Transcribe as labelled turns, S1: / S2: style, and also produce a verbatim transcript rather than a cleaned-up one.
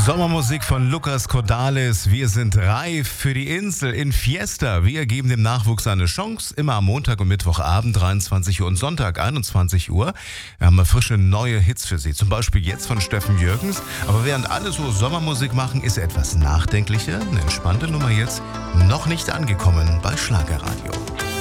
S1: Sommermusik von Lucas Cordalis. Wir sind reif für die Insel in Fiesta. Wir geben dem Nachwuchs eine Chance. Immer am Montag und Mittwochabend dreiundzwanzig Uhr und Sonntag einundzwanzig Uhr. Wir haben frische neue Hits für Sie. Zum Beispiel jetzt von Steffen Jürgens. Aber während alle so Sommermusik machen, ist er etwas nachdenklicher. Eine entspannte Nummer jetzt. Noch nicht angekommen bei Schlagerradio.